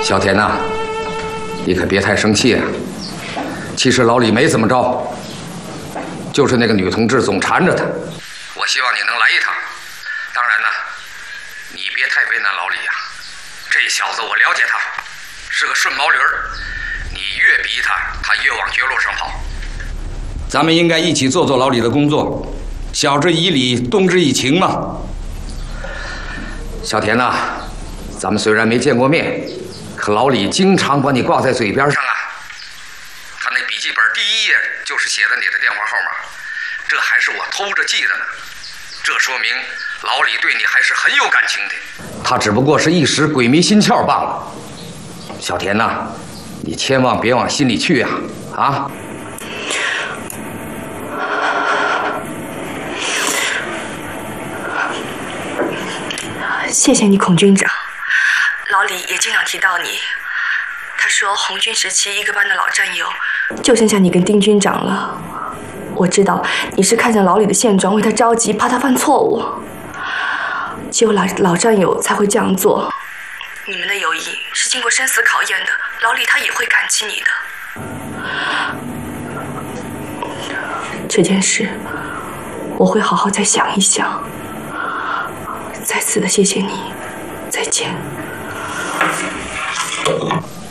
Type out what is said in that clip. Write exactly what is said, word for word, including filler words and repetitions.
小田呐，你可别太生气啊。其实老李没怎么着，就是那个女同志总缠着他。我希望你能来一趟。当然呢，你别太为难老李呀。这小子我了解他，是个顺毛驴儿。你越逼他，他越往绝路上跑。咱们应该一起做做老李的工作，晓之以理，动之以情嘛。小田呐，咱们虽然没见过面，可老李经常把你挂在嘴边上啊。他那笔记本第一页就是写的你的电话号码，这还是我偷着记的呢。这说明老李对你还是很有感情的，他只不过是一时鬼迷心窍罢了。小田呐，你千万别往心里去呀！啊！ 谢谢你，孔军长。老李也经常提到你，他说红军时期一个班的老战友，就剩下你跟丁军长了。我知道你是看见老李的现状，为他着急，怕他犯错误。只有老老战友才会这样做。你们的友谊是经过生死考验的，老李他也会感激你的。这件事，我会好好再想一想。再次的谢谢你，再见。